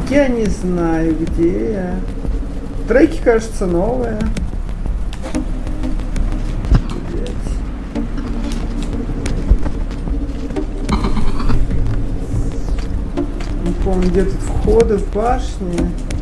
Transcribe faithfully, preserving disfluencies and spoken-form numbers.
Я не знаю, где я. Треки, кажется, новые. Не помню, где тут входы в башни.